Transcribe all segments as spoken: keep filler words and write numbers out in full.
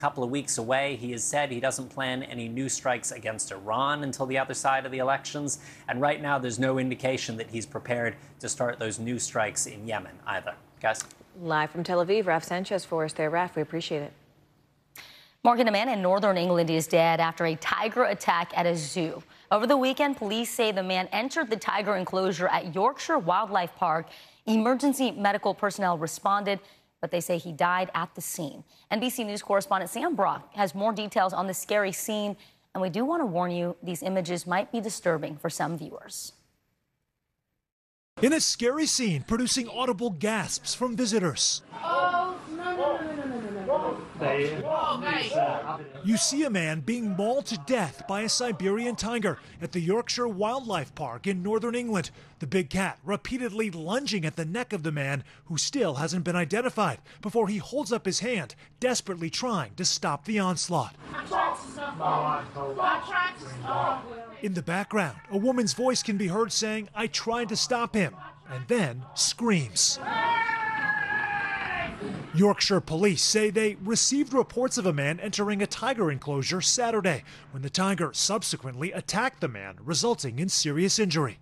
couple of weeks away. He has said he doesn't plan any new strikes against Iran until the other side of the elections. And right now, there's no indication that he's prepared to start those new strikes in Yemen either. Guys? Live from Tel Aviv, Raf Sanchez for us there. Raf, we appreciate it. Morgan, a man in northern England is dead after a tiger attack at a zoo. Over the weekend, police say the man entered the tiger enclosure at Yorkshire Wildlife Park. Emergency medical personnel responded, but they say he died at the scene. N B C News correspondent Sam Brock has more details on the scary scene, and we do want to warn you, these images might be disturbing for some viewers. In a scary scene, producing audible gasps from visitors. Oh, no, no, no, no, no, no, no, no. You see a man being mauled to death by a Siberian tiger at the Yorkshire Wildlife Park in northern England. The big cat repeatedly lunging at the neck of the man, who still hasn't been identified, before he holds up his hand, desperately trying to stop the onslaught. I'm trying to stop. I'm trying to stop. In the background, a woman's voice can be heard saying, "I tried to stop him," and then screams. Yorkshire police say they received reports of a man entering a tiger enclosure Saturday, when the tiger subsequently attacked the man, resulting in serious injury.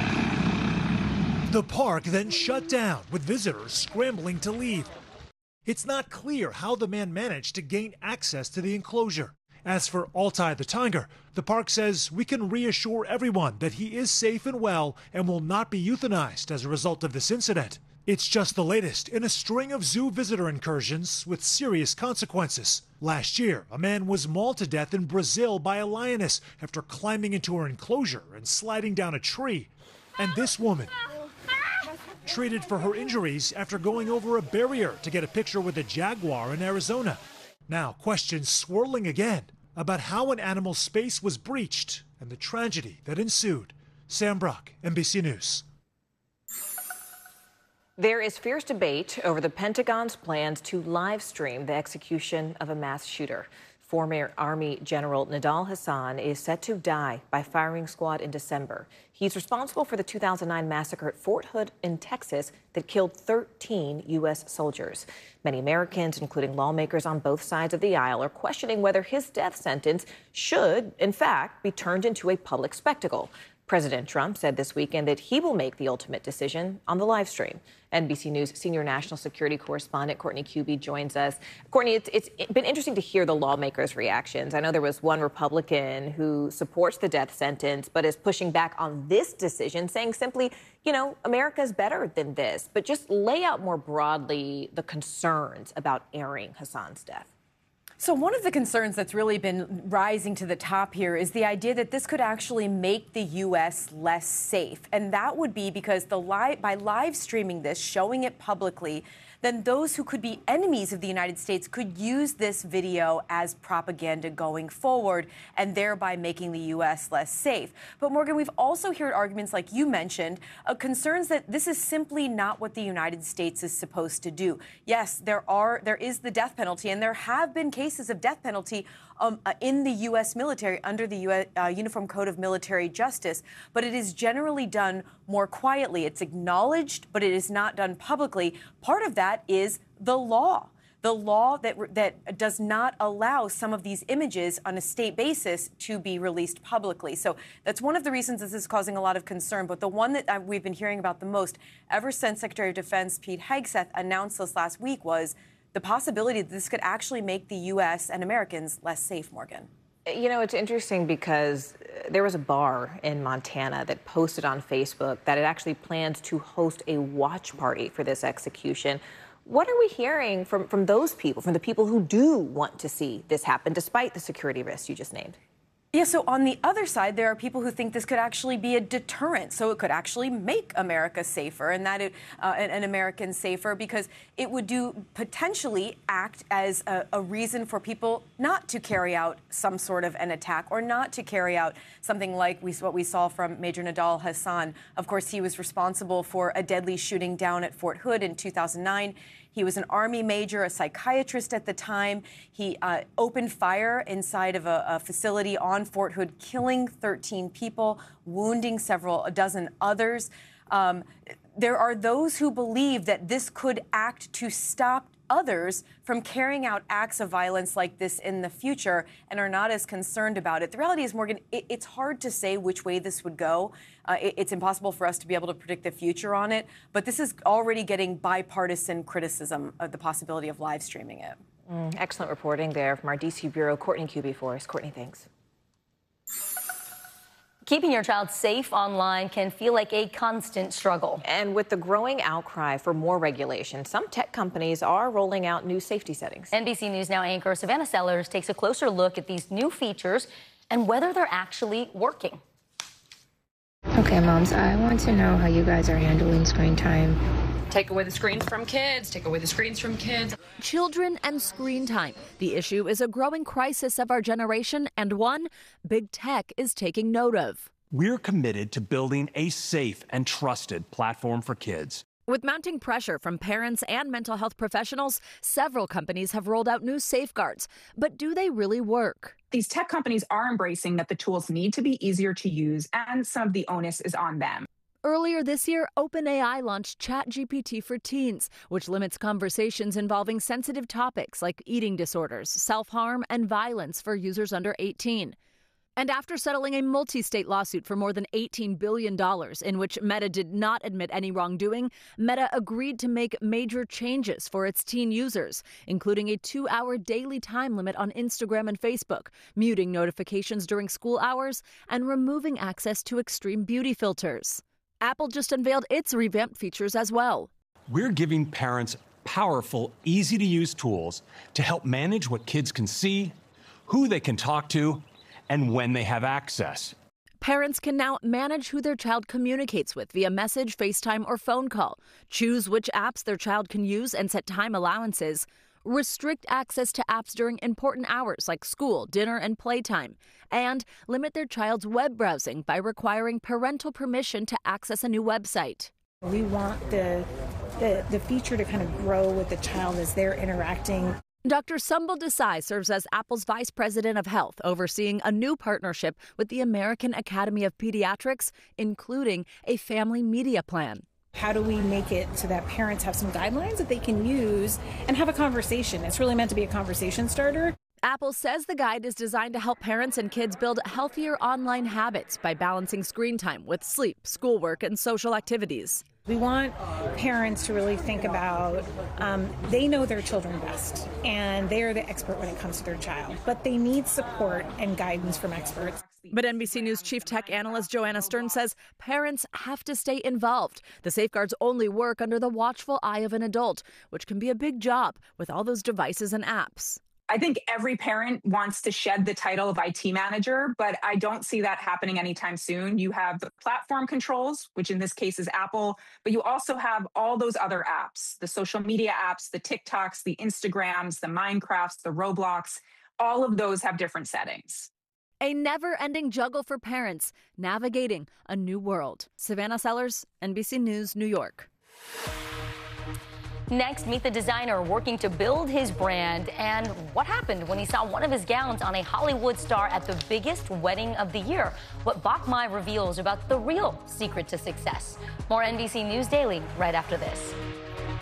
The park then shut down, with visitors scrambling to leave. It's not clear how the man managed to gain access to the enclosure. As for Altai the tiger, the park says we can reassure everyone that he is safe and well and will not be euthanized as a result of this incident. It's just the latest in a string of zoo visitor incursions with serious consequences. Last year, a man was mauled to death in Brazil by a lioness after climbing into her enclosure and sliding down a tree. And this woman, treated for her injuries after going over a barrier to get a picture with a jaguar in Arizona. Now, questions swirling again about how an animal's space was breached and the tragedy that ensued. Sam Brock, N B C News. There is fierce debate over the Pentagon's plans to live stream the execution of a mass shooter. Former Army General Nidal Hasan is set to die by firing squad in December. He's responsible for the two thousand nine massacre at Fort Hood in Texas that killed thirteen U S soldiers. Many Americans, including lawmakers on both sides of the aisle, are questioning whether his death sentence should, in fact, be turned into a public spectacle. President Trump said this weekend that he will make the ultimate decision on the live stream. N B C News senior national security correspondent Courtney Kube joins us. Courtney, it's, it's been interesting to hear the lawmakers' reactions. I know there was one Republican who supports the death sentence but is pushing back on this decision, saying simply, you know, America's better than this. But just lay out more broadly the concerns about airing Hasan's death. So one of the concerns that's really been rising to the top here is the idea that this could actually make the U S less safe. And that would be because the li- by live streaming this, showing it publicly, then those who could be enemies of the United States could use this video as propaganda going forward and thereby making the U S less safe. But Morgan, we've also heard arguments like you mentioned, uh, concerns that this is simply not what the United States is supposed to do. Yes, there are there is the death penalty, and there have been cases of death penalty Um, uh, in the U S military under the U S, uh, Uniform Code of Military Justice, but it is generally done more quietly. It's acknowledged, but it is not done publicly. Part of that is the law. The law that that does not allow some of these images on a state basis to be released publicly. So that's one of the reasons this is causing a lot of concern. But the one that uh, we've been hearing about the most ever since Secretary of Defense Pete Hegseth announced this last week was the possibility that this could actually make the U S and Americans less safe, Morgan. You know, it's interesting because there was a bar in Montana that posted on Facebook that it actually plans to host a watch party for this execution. What are we hearing from, from those people, from the people who do want to see this happen, despite the security risks you just named? Yeah, so on the other side, there are people who think this could actually be a deterrent. So it could actually make America safer and that it, uh, and, and Americans safer, because it would do potentially act as a, a reason for people not to carry out some sort of an attack or not to carry out something like we, what we saw from Major Nidal Hasan. Of course, he was responsible for a deadly shooting down at Fort Hood in two thousand nine. He was an Army major, a psychiatrist at the time. He uh, opened fire inside of a, a facility on Fort Hood, killing thirteen people, wounding several, a dozen others. Um, there are those who believe that this could act to stop others from carrying out acts of violence like this in the future and are not as concerned about it. The reality is, Morgan, it, it's hard to say which way this would go. Uh, it, it's impossible for us to be able to predict the future on it, but this is already getting bipartisan criticism of the possibility of live streaming it. Mm, excellent reporting there from our D C Bureau, Courtney Kuby for us. Courtney, thanks. Keeping your child safe online can feel like a constant struggle. And with the growing outcry for more regulation, some tech companies are rolling out new safety settings. N B C News Now anchor Savannah Sellers takes a closer look at these new features and whether they're actually working. Okay, moms, I want to know how you guys are handling screen time. Take away the screens from kids, take away the screens from kids. Children and screen time. The issue is a growing crisis of our generation and one big tech is taking note of. We're committed to building a safe and trusted platform for kids. With mounting pressure from parents and mental health professionals, several companies have rolled out new safeguards. But do they really work? These tech companies are embracing that the tools need to be easier to use, and some of the onus is on them. Earlier this year, OpenAI launched ChatGPT for Teens, which limits conversations involving sensitive topics like eating disorders, self-harm, and violence for users under eighteen. And after settling a multi-state lawsuit for more than eighteen billion dollars, in which Meta did not admit any wrongdoing, Meta agreed to make major changes for its teen users, including a two-hour daily time limit on Instagram and Facebook, muting notifications during school hours, and removing access to extreme beauty filters. Apple just unveiled its revamped features as well. We're giving parents powerful, easy-to-use tools to help manage what kids can see, who they can talk to, and when they have access. Parents can now manage who their child communicates with via message, FaceTime, or phone call, choose which apps their child can use and set time allowances, restrict access to apps during important hours like school, dinner, and playtime, and limit their child's web browsing by requiring parental permission to access a new website. We want the, the, the feature to kind of grow with the child as they're interacting. Doctor Sumbul Desai serves as Apple's Vice President of Health, overseeing a new partnership with the American Academy of Pediatrics, including a family media plan. How do we make it so that parents have some guidelines that they can use and have a conversation? It's really meant to be a conversation starter. Apple says the guide is designed to help parents and kids build healthier online habits by balancing screen time with sleep, schoolwork, and social activities. We want parents to really think about, um, they know their children best, and they are the expert when it comes to their child, but they need support and guidance from experts. But N B C News chief tech analyst Joanna Stern says parents have to stay involved. The safeguards only work under the watchful eye of an adult, which can be a big job with all those devices and apps. I think every parent wants to shed the title of I T manager, but I don't see that happening anytime soon. You have the platform controls, which in this case is Apple, but you also have all those other apps, the social media apps, the TikToks, the Instagrams, the Minecrafts, the Roblox. All of those have different settings. A never-ending juggle for parents navigating a new world. Savannah Sellers, N B C News, New York. Next, meet the designer working to build his brand and what happened when he saw one of his gowns on a Hollywood star at the biggest wedding of the year. What Bach Mai reveals about the real secret to success. More N B C News Daily right after this.